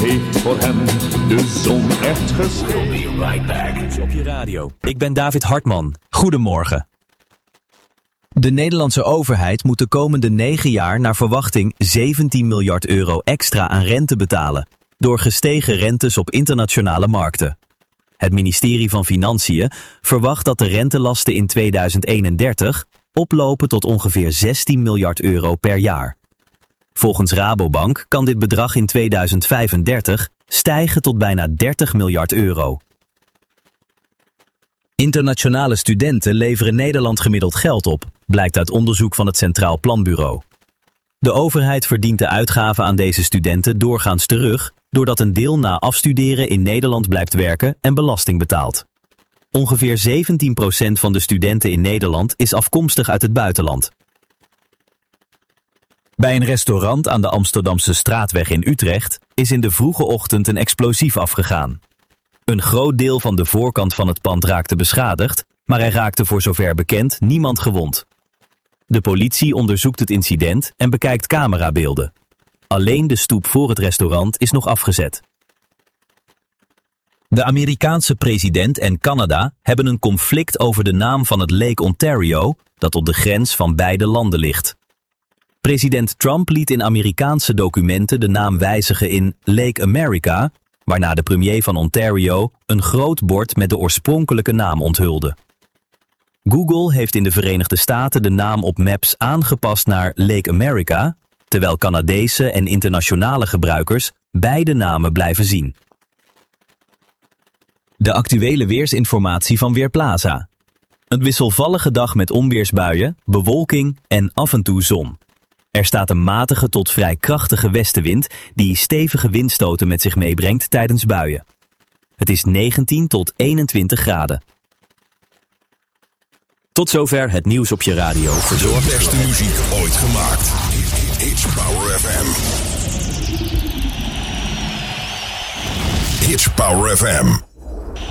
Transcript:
heeft voor hem de zon echt geschenen. We'll be right back. Op je radio. Ik ben David Hartman. Goedemorgen. De Nederlandse overheid moet de komende 9 jaar naar verwachting 17 miljard euro extra aan rente betalen, door gestegen rentes op internationale markten. Het ministerie van Financiën verwacht dat de rentelasten in 2031 oplopen tot ongeveer 16 miljard euro per jaar. Volgens Rabobank kan dit bedrag in 2035 stijgen tot bijna 30 miljard euro. Internationale studenten leveren Nederland gemiddeld geld op, blijkt uit onderzoek van het Centraal Planbureau. De overheid verdient de uitgaven aan deze studenten doorgaans terug, doordat een deel na afstuderen in Nederland blijft werken en belasting betaalt. Ongeveer 17% van de studenten in Nederland is afkomstig uit het buitenland. Bij een restaurant aan de Amsterdamse Straatweg in Utrecht is in de vroege ochtend een explosief afgegaan. Een groot deel van de voorkant van het pand raakte beschadigd, maar er raakte voor zover bekend niemand gewond. De politie onderzoekt het incident en bekijkt camerabeelden. Alleen de stoep voor het restaurant is nog afgezet. De Amerikaanse president en Canada hebben een conflict over de naam van het Lake Ontario, dat op de grens van beide landen ligt. President Trump liet in Amerikaanse documenten de naam wijzigen in Lake America, waarna de premier van Ontario een groot bord met de oorspronkelijke naam onthulde. Google heeft in de Verenigde Staten de naam op Maps aangepast naar Lake America, terwijl Canadese en internationale gebruikers beide namen blijven zien. De actuele weersinformatie van Weerplaza. Een wisselvallige dag met onweersbuien, bewolking en af en toe zon. Er staat een matige tot vrij krachtige westenwind die stevige windstoten met zich meebrengt tijdens buien. Het is 19 tot 21 graden. Tot zover het nieuws op je radio. De beste muziek ooit gemaakt. It's Power FM. It's Power FM.